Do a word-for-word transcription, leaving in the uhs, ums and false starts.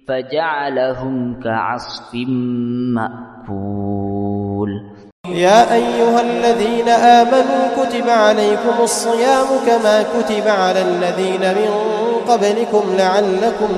فجعلهم كعصف مأكول. يا أيها الذين آمنوا كتب عليكم الصيام كما كتب على الذين من قبلكم لعلكم